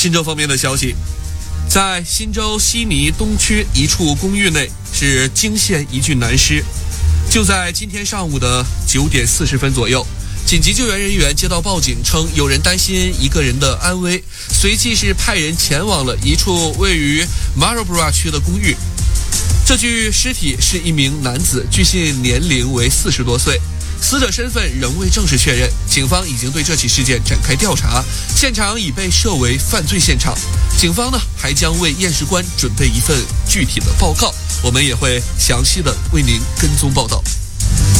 新州方面的消息，在新州悉尼东区一处公寓内是惊现一具男尸。就在今天上午的9点40分左右，紧急救援人员接到报警称有人担心一个人的安危，随即是派人前往了一处位于 Marlborough 区的公寓。这具尸体是一名男子，据信年龄为40多岁，死者身份仍未正式确认。警方已经对这起事件展开调查，现场已被设为犯罪现场。警方呢还将为验尸官准备一份具体的报告，我们也会详细的为您跟踪报道。